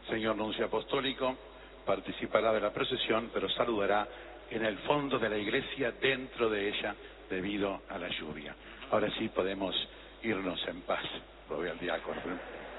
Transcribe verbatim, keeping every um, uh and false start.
señor nuncio apostólico participará de la procesión, pero saludará en el fondo de la iglesia, dentro de ella, debido a la lluvia. Ahora sí podemos irnos en paz. Lo veo al diácono.